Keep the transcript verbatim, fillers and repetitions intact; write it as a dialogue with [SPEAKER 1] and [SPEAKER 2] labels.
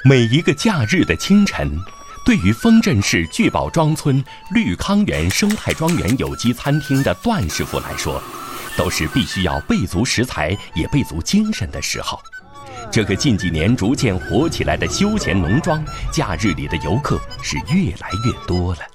[SPEAKER 1] 每一个假日的清晨，对于丰镇市聚宝庄村绿康园生态庄园有机餐厅的段师傅来说，都是必须要备足食材也备足精神的时候。这个近几年逐渐火起来的休闲农庄，假日里的游客是越来越多了。